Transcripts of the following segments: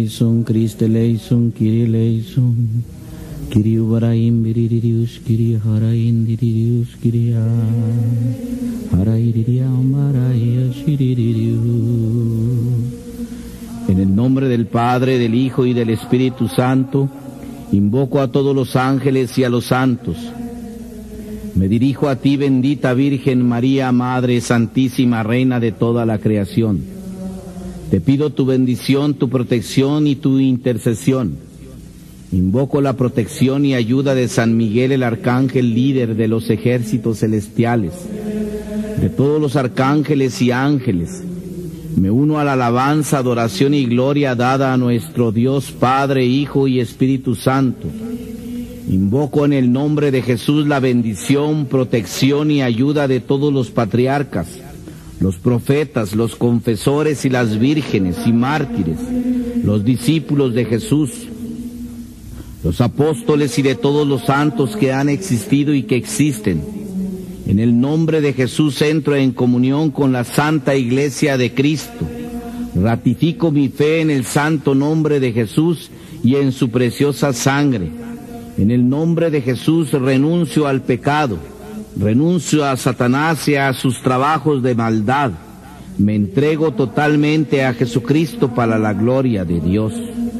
eleison, Christe eleison, Kyrie eleison, Kyrie ubaraim biririus, Kyrie harain diririus, Kyrie harairiam baraya shiriririus. En el nombre del Padre, del Hijo y del Espíritu Santo, invoco a todos los ángeles y a los santos. Me dirijo a ti, bendita Virgen María, Madre Santísima, Reina de toda la creación. Te pido tu bendición, tu protección y tu intercesión. Invoco la protección y ayuda de San Miguel, el arcángel líder de los ejércitos celestiales, de todos los arcángeles y ángeles. Me uno a la alabanza, adoración y gloria dada a nuestro Dios Padre, Hijo y Espíritu Santo. Invoco en el nombre de Jesús la bendición, protección y ayuda de todos los patriarcas, los profetas, los confesores y las vírgenes y mártires, los discípulos de Jesús, los apóstoles y de todos los santos que han existido y que existen. En el nombre de Jesús entro en comunión con la Santa Iglesia de Cristo. Ratifico mi fe en el santo nombre de Jesús y en su preciosa sangre. En el nombre de Jesús renuncio al pecado, renuncio a Satanás y a sus trabajos de maldad. Me entrego totalmente a Jesucristo para la gloria de Dios.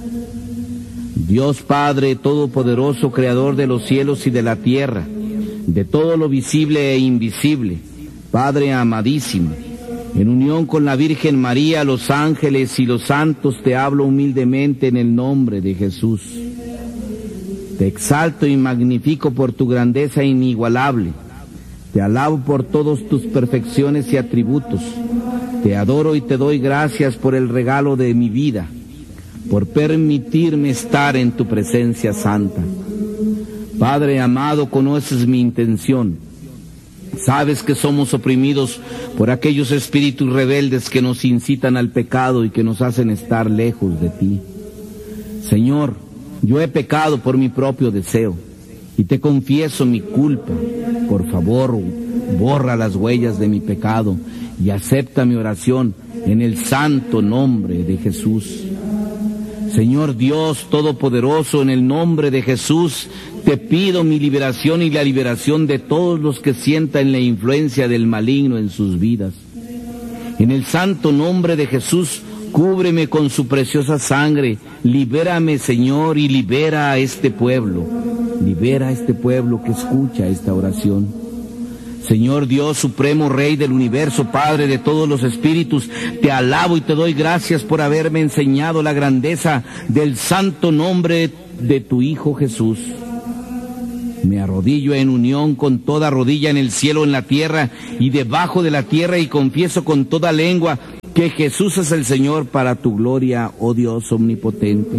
Dios Padre Todopoderoso, Creador de los cielos y de la tierra, de todo lo visible e invisible, Padre amadísimo, en unión con la Virgen María, los ángeles y los santos, te hablo humildemente en el nombre de Jesús. Te exalto y magnifico por tu grandeza inigualable. Te alabo por todas tus perfecciones y atributos. Te adoro y te doy gracias por el regalo de mi vida, por permitirme estar en tu presencia santa. Padre amado, conoces mi intención. Sabes que somos oprimidos por aquellos espíritus rebeldes que nos incitan al pecado y que nos hacen estar lejos de ti. Señor, yo he pecado por mi propio deseo y te confieso mi culpa. Por favor, borra las huellas de mi pecado y acepta mi oración en el santo nombre de Jesús. Señor Dios Todopoderoso, en el nombre de Jesús, te pido mi liberación y la liberación de todos los que sientan la influencia del maligno en sus vidas. En el santo nombre de Jesús, cúbreme con su preciosa sangre. Libérame, Señor, y libera a este pueblo. Libera a este pueblo que escucha esta oración. Señor Dios Supremo, Rey del universo, Padre de todos los espíritus, te alabo y te doy gracias por haberme enseñado la grandeza del santo nombre de tu Hijo Jesús. Me arrodillo en unión con toda rodilla en el cielo, en la tierra y debajo de la tierra, y confieso con toda lengua que Jesús es el Señor, para tu gloria, oh Dios omnipotente.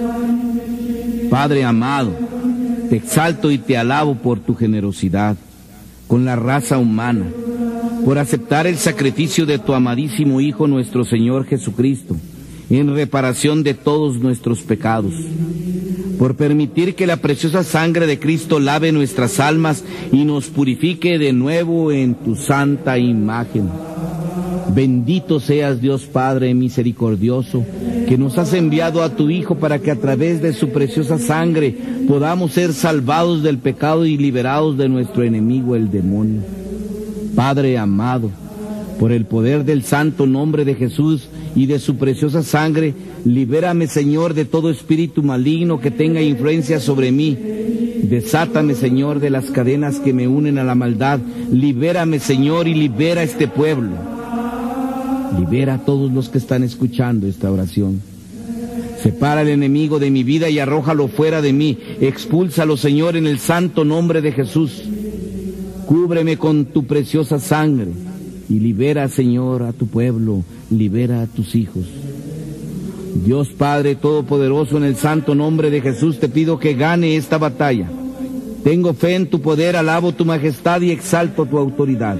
Padre amado, te exalto y te alabo por tu generosidad con la raza humana, por aceptar el sacrificio de tu amadísimo Hijo, nuestro Señor Jesucristo, en reparación de todos nuestros pecados, por permitir que la preciosa sangre de Cristo lave nuestras almas y nos purifique de nuevo en tu santa imagen. Bendito seas, Dios Padre misericordioso, que nos has enviado a tu Hijo para que a través de su preciosa sangre podamos ser salvados del pecado y liberados de nuestro enemigo, el demonio. Padre amado, por el poder del santo nombre de Jesús y de su preciosa sangre, libérame, Señor, de todo espíritu maligno que tenga influencia sobre mí. Desátame, Señor, de las cadenas que me unen a la maldad. Libérame, Señor, y libera a este pueblo. Libera a todos los que están escuchando esta oración. Separa al enemigo de mi vida y arrójalo fuera de mí. Expúlsalo, Señor, en el santo nombre de Jesús. Cúbreme con tu preciosa sangre y libera, Señor, a tu pueblo. Libera a tus hijos. Dios Padre Todopoderoso, en el santo nombre de Jesús te pido que gane esta batalla. Tengo fe en tu poder, alabo tu majestad y exalto tu autoridad.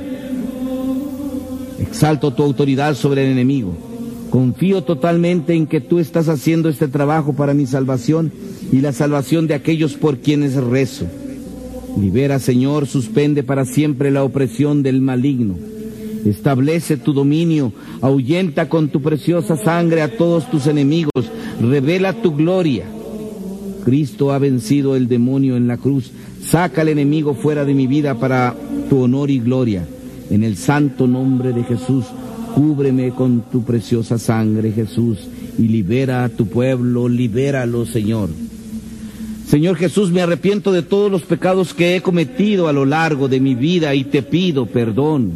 Exalto tu autoridad sobre el enemigo. Confío totalmente en que tú estás haciendo este trabajo para mi salvación y la salvación de aquellos por quienes rezo. Libera, Señor, suspende para siempre la opresión del maligno. Establece tu dominio, ahuyenta con tu preciosa sangre a todos tus enemigos, revela tu gloria. Cristo ha vencido el demonio en la cruz. Saca al enemigo fuera de mi vida para tu honor y gloria. En el santo nombre de Jesús, cúbreme con tu preciosa sangre, Jesús, y libera a tu pueblo, libéralo, Señor. Señor Jesús, me arrepiento de todos los pecados que he cometido a lo largo de mi vida y te pido perdón.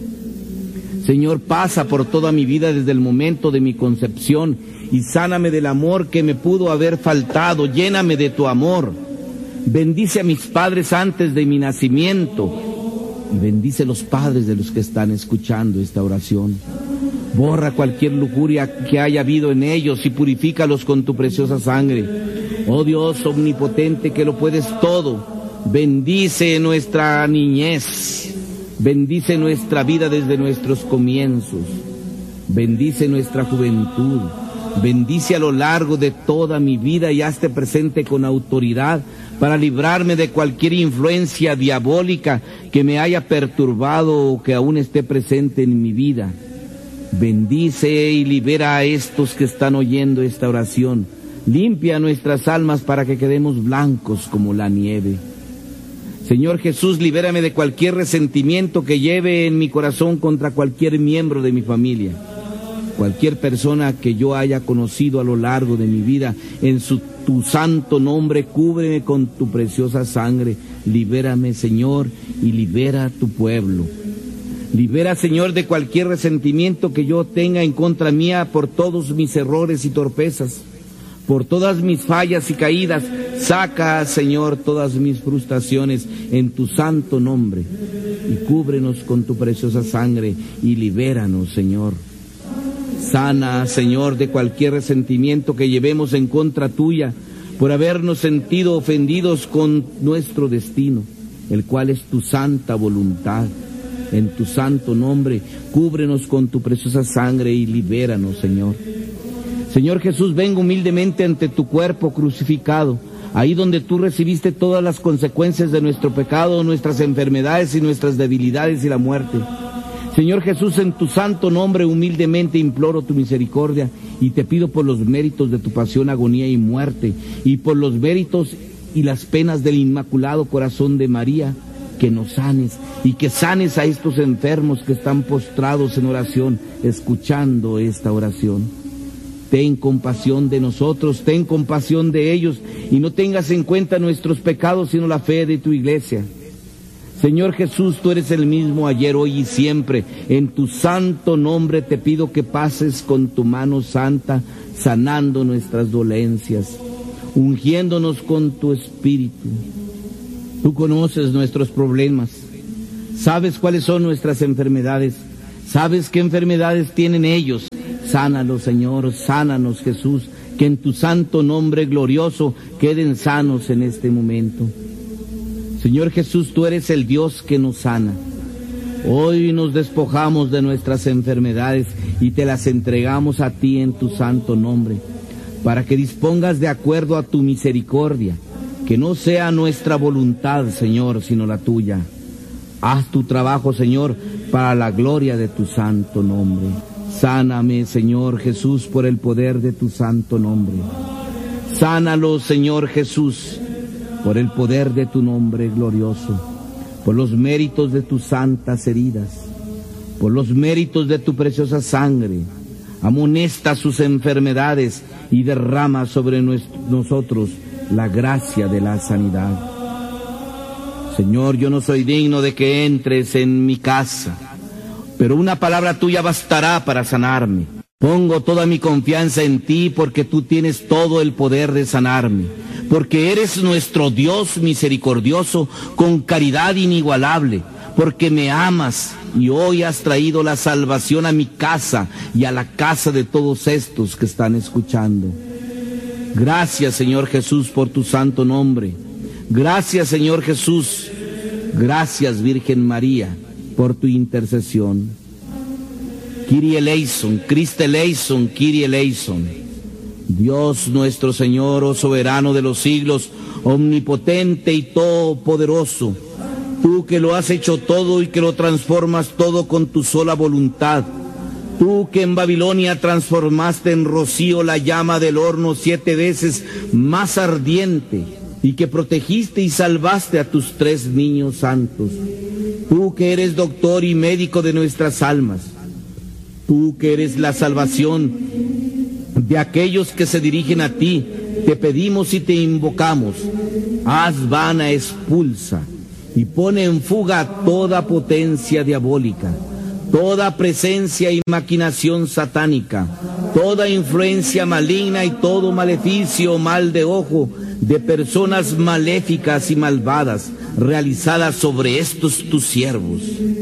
Señor, pasa por toda mi vida desde el momento de mi concepción y sáname del amor que me pudo haber faltado, lléname de tu amor. Bendice a mis padres antes de mi nacimiento y bendice los padres de los que están escuchando esta oración. Borra cualquier lujuria que haya habido en ellos y purifícalos con tu preciosa sangre. Oh Dios omnipotente, que lo puedes todo, bendice nuestra niñez, bendice nuestra vida desde nuestros comienzos, bendice nuestra juventud, bendice a lo largo de toda mi vida y hazte presente con autoridad para librarme de cualquier influencia diabólica que me haya perturbado o que aún esté presente en mi vida. Bendice y libera a estos que están oyendo esta oración. Limpia nuestras almas para que quedemos blancos como la nieve. Señor Jesús, libérame de cualquier resentimiento que lleve en mi corazón contra cualquier miembro de mi familia. Cualquier persona que yo haya conocido a lo largo de mi vida, en tu santo nombre, cúbreme con tu preciosa sangre. Libérame, Señor, y libera a tu pueblo. Libera, Señor, de cualquier resentimiento que yo tenga en contra mía por todos mis errores y torpezas, por todas mis fallas y caídas. Saca, Señor, todas mis frustraciones en tu santo nombre y cúbrenos con tu preciosa sangre y libéranos, Señor. Sana, Señor, de cualquier resentimiento que llevemos en contra tuya por habernos sentido ofendidos con nuestro destino, el cual es tu santa voluntad. En tu santo nombre, cúbrenos con tu preciosa sangre y libéranos, Señor. Señor Jesús, vengo humildemente ante tu cuerpo crucificado, ahí donde tú recibiste todas las consecuencias de nuestro pecado, nuestras enfermedades y nuestras debilidades y la muerte. Señor Jesús, en tu santo nombre humildemente imploro tu misericordia y te pido por los méritos de tu pasión, agonía y muerte, y por los méritos y las penas del Inmaculado Corazón de María, que nos sanes y que sanes a estos enfermos que están postrados en oración, escuchando esta oración. Ten compasión de nosotros, ten compasión de ellos, y no tengas en cuenta nuestros pecados, sino la fe de tu iglesia. Señor Jesús, tú eres el mismo ayer, hoy y siempre. En tu santo nombre te pido que pases con tu mano santa, sanando nuestras dolencias, ungiéndonos con tu espíritu. Tú conoces nuestros problemas, sabes cuáles son nuestras enfermedades, sabes qué enfermedades tienen ellos. Sánalos, Señor, sánanos, Jesús, que en tu santo nombre glorioso queden sanos en este momento. Señor Jesús, tú eres el Dios que nos sana. Hoy nos despojamos de nuestras enfermedades y te las entregamos a ti en tu santo nombre, para que dispongas de acuerdo a tu misericordia, que no sea nuestra voluntad, Señor, sino la tuya. Haz tu trabajo, Señor, para la gloria de tu santo nombre. Sáname, Señor Jesús, por el poder de tu santo nombre. Sánalo, Señor Jesús, por el poder de tu nombre glorioso, por los méritos de tus santas heridas, por los méritos de tu preciosa sangre. Amonesta sus enfermedades y derrama sobre nosotros la gracia de la sanidad. Señor, yo no soy digno de que entres en mi casa, pero una palabra tuya bastará para sanarme. Pongo toda mi confianza en ti, porque tú tienes todo el poder de sanarme, porque eres nuestro Dios misericordioso, con caridad inigualable, porque me amas y hoy has traído la salvación a mi casa y a la casa de todos estos que están escuchando. Gracias, Señor Jesús, por tu santo nombre. Gracias, Señor Jesús. Gracias, Virgen María, por tu intercesión. Kyrie eleison, Christe eleison, Kyrie eleison. Dios nuestro Señor, oh soberano de los siglos, omnipotente y todopoderoso, tú que lo has hecho todo y que lo transformas todo con tu sola voluntad, Tú que en Babilonia transformaste en rocío la llama del horno 7 veces más ardiente, y que protegiste y salvaste a tus 3 niños santos. Tú que eres doctor y médico de nuestras almas. Tú que eres la salvación de aquellos que se dirigen a ti, te pedimos y te invocamos. Haz vana, expulsa y pone en fuga toda potencia diabólica, toda presencia y maquinación satánica, toda influencia maligna y todo maleficio o mal de ojo de personas maléficas y malvadas realizadas sobre estos tus siervos.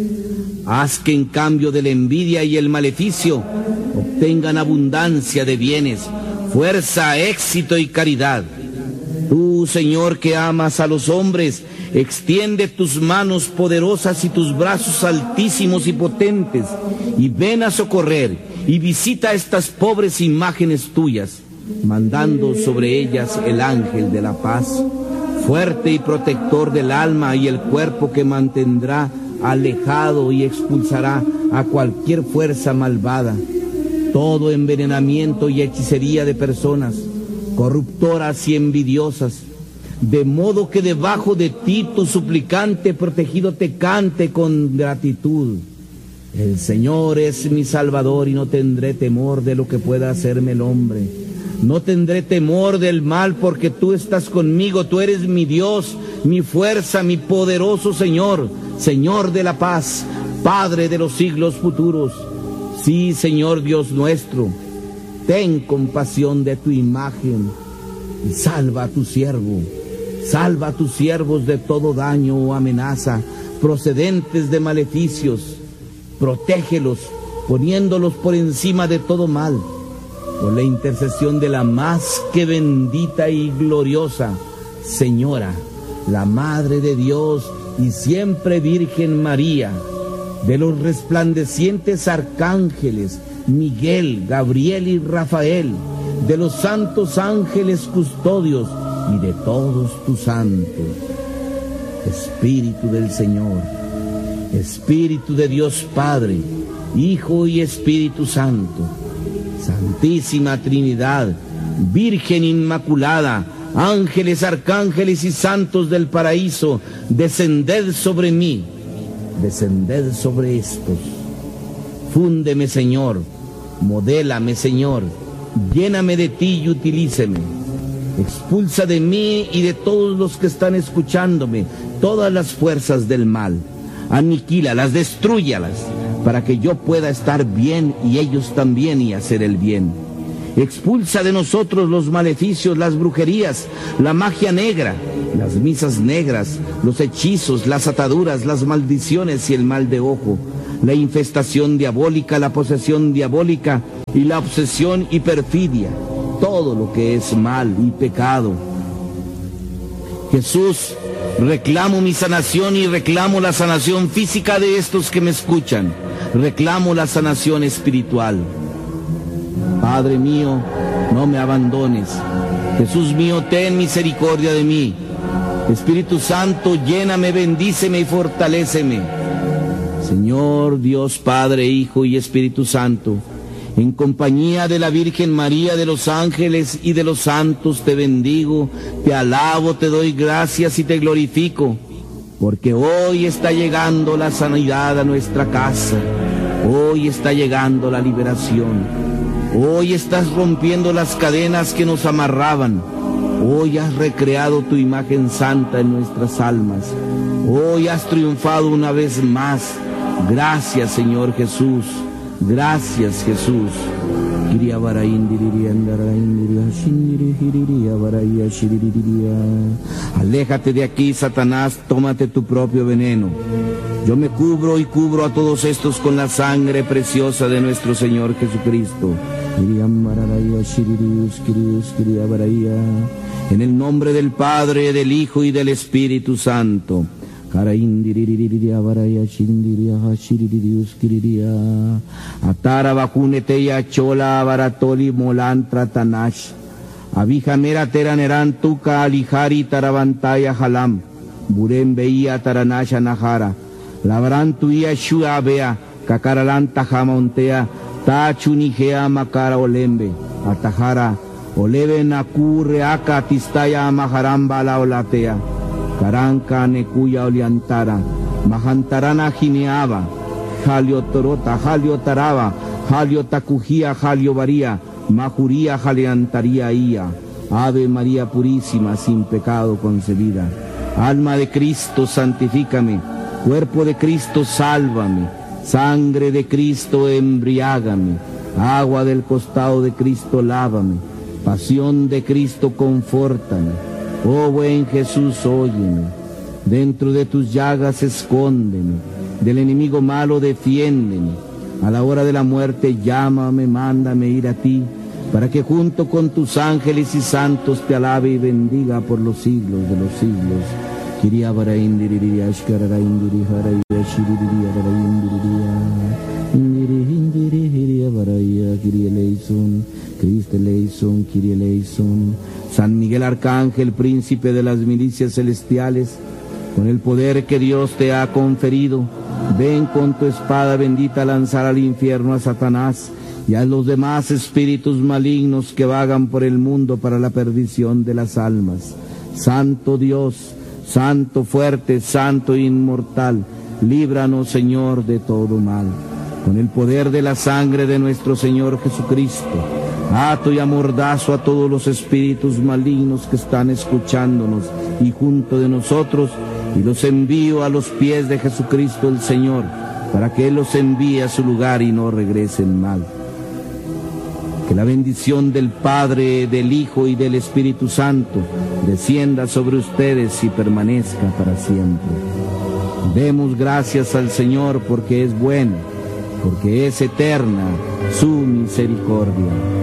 Haz que en cambio de la envidia y el maleficio obtengan abundancia de bienes, fuerza, éxito y caridad. Tú, Señor, que amas a los hombres, extiende tus manos poderosas y tus brazos altísimos y potentes, y ven a socorrer y visita estas pobres imágenes tuyas, mandando sobre ellas el ángel de la paz, fuerte y protector del alma y el cuerpo, que mantendrá alejado y expulsará a cualquier fuerza malvada, todo envenenamiento y hechicería de personas corruptoras y envidiosas, de modo que debajo de ti tu suplicante protegido te cante con gratitud. El Señor es mi Salvador y no tendré temor de lo que pueda hacerme el hombre. No tendré temor del mal, porque tú estás conmigo. Tú eres mi Dios, mi fuerza, mi poderoso Señor, Señor de la paz, Padre de los siglos futuros. Sí, Señor Dios nuestro, ten compasión de tu imagen y salva a tu siervo. Salva a tus siervos de todo daño o amenaza procedentes de maleficios. Protégelos, poniéndolos por encima de todo mal, por la intercesión de la más que bendita y gloriosa Señora, la Madre de Dios y siempre Virgen María, de los resplandecientes arcángeles Miguel, Gabriel y Rafael, de los santos ángeles custodios y de todos tus santos. Espíritu del Señor, Espíritu de Dios Padre, Hijo y Espíritu Santo, Santísima Trinidad, Virgen Inmaculada, ángeles, arcángeles y santos del paraíso, descended sobre mí, descended sobre estos. Fúndeme, Señor, modélame, Señor, lléname de ti y utilíceme. Expulsa de mí y de todos los que están escuchándome todas las fuerzas del mal. Aniquílalas, destrúyalas, para que yo pueda estar bien y ellos también, y hacer el bien. Expulsa de nosotros los maleficios, las brujerías, la magia negra, las misas negras, los hechizos, las ataduras, las maldiciones y el mal de ojo, la infestación diabólica, la posesión diabólica y la obsesión y perfidia, todo lo que es mal y pecado. Jesús, reclamo mi sanación y reclamo la sanación física de estos que me escuchan. Reclamo la sanación espiritual. Padre mío, no me abandones. Jesús mío, ten misericordia de mí. Espíritu Santo, lléname, bendíceme y fortaléceme. Señor Dios Padre, Hijo y Espíritu Santo, en compañía de la Virgen María, de los ángeles y de los santos, te bendigo, te alabo, te doy gracias y te glorifico, porque hoy está llegando la sanidad a nuestra casa, hoy está llegando la liberación, hoy estás rompiendo las cadenas que nos amarraban, hoy has recreado tu imagen santa en nuestras almas, hoy has triunfado una vez más. Gracias, Señor Jesús. Gracias, Jesús. Aléjate de aquí, Satanás, tómate tu propio veneno. Yo me cubro y cubro a todos estos con la sangre preciosa de nuestro Señor Jesucristo. En el nombre del Padre, del Hijo y del Espíritu Santo. Atara bakuneteya chola baratoli molantra tanash. Abijamera teraneran tuka alijari tarabantaya halam. Buren veía taranasha nahara. Labran tuya shua bea. Kakaralan tajamontea. tachunijea makara olembe, atajara, oleve nakure aka tistaya majaramba la olatea, karanka nekuya oliantara, majantarana jineaba, jalio torota, jalio taraba, jalio takujía, jalio varía, majuría, jaleantaría ia, Ave María purísima, sin pecado concebida. Alma de Cristo, santifícame. Cuerpo de Cristo, sálvame. Sangre de Cristo, embriágame. Agua del costado de Cristo, lávame. Pasión de Cristo, confórtame. Oh buen Jesús, óyeme. Dentro de tus llagas, escóndeme. Del enemigo malo, defiéndeme. A la hora de la muerte, llámame, mándame ir a ti, para que junto con tus ángeles y santos te alabe y bendiga por los siglos de los siglos. San Miguel Arcángel, príncipe de las milicias celestiales, con el poder que Dios te ha conferido, ven con tu espada bendita a lanzar al infierno a Satanás y a los demás espíritus malignos que vagan por el mundo para la perdición de las almas. Santo Dios, Santo fuerte, Santo inmortal, líbranos, Señor, de todo mal. Con el poder de la sangre de nuestro Señor Jesucristo, ato y amordazo a todos los espíritus malignos que están escuchándonos y junto de nosotros, y los envío a los pies de Jesucristo el Señor, para que Él los envíe a su lugar y no regresen mal. Que la bendición del Padre, del Hijo y del Espíritu Santo descienda sobre ustedes y permanezca para siempre. Demos gracias al Señor porque es bueno, porque es eterna su misericordia.